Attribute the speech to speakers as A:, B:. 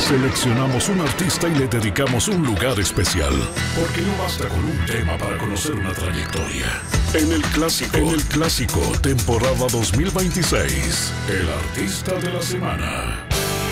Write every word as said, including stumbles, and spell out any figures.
A: Seleccionamos un artista y le dedicamos un lugar especial, porque no basta con un tema para conocer una trayectoria. En el clásico, en el clásico, temporada dos mil veintiséis, el artista de la semana.